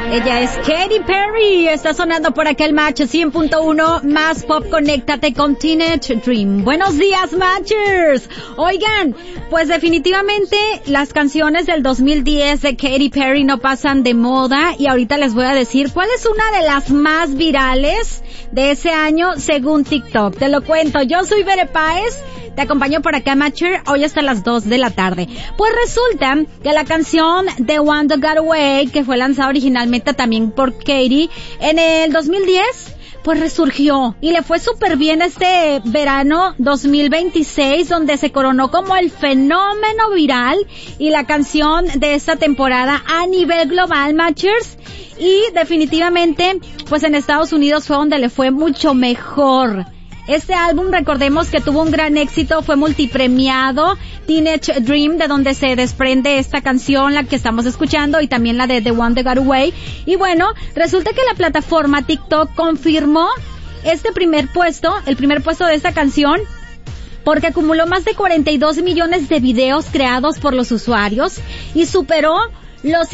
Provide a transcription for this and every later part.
Ella es Katy Perry, está sonando por aquel Match 100.1 más pop. Conéctate con Teenage Dream. Buenos días, Matchers. Oigan, pues definitivamente las canciones del 2010 de Katy Perry no pasan de moda y ahorita les voy a decir cuál es una de las más virales de ese año según TikTok. Te lo cuento, yo soy Bere Páez. Te acompaño por acá, Matcher, hoy hasta las 2 de la tarde. Pues resulta que la canción The One That Got Away, que fue lanzada originalmente también por Katy, en el 2010, pues resurgió y le fue súper bien este verano 2026, donde se coronó como el fenómeno viral y la canción de esta temporada a nivel global, Matchers. Y definitivamente, pues en Estados Unidos fue donde le fue mucho mejor. Este álbum, recordemos que tuvo un gran éxito, fue multipremiado, Teenage Dream, de donde se desprende esta canción, la que estamos escuchando, y también la de The One That Got Away. Y bueno, resulta que la plataforma TikTok confirmó este primer puesto, el primer puesto de esta canción, porque acumuló más de 42 millones de videos creados por los usuarios y superó los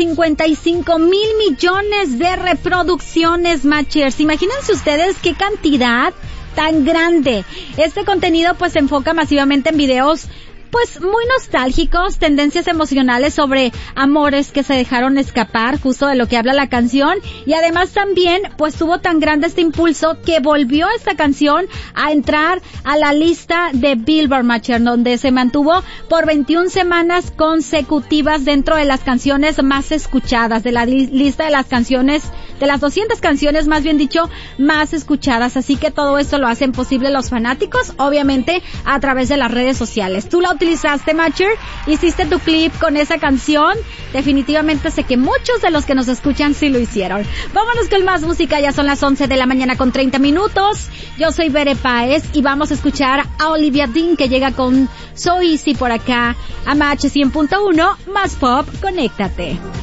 55 mil millones de reproducciones, Matchers. Imagínense ustedes qué cantidad tan grande. Este contenido pues se enfoca masivamente en videos pues muy nostálgicos, tendencias emocionales sobre amores que se dejaron escapar, justo de lo que habla la canción, y además también pues tuvo tan grande este impulso que volvió esta canción a entrar a la lista de Billboard, Matcher, donde se mantuvo por 21 semanas consecutivas dentro de las canciones más escuchadas, de la lista de las canciones, de las 200 canciones, más bien dicho, más escuchadas. Así que todo esto lo hacen posible los fanáticos, obviamente a través de las redes sociales. Tú la utilizaste, Matcher, hiciste tu clip con esa canción. Definitivamente sé que muchos de los que nos escuchan sí lo hicieron. Vámonos con más música, ya son las 11 de la mañana con 30 minutos. Yo soy Bere Páez y vamos a escuchar a Olivia Dean, que llega con So Easy por acá a Match 100.1 más pop. Conéctate.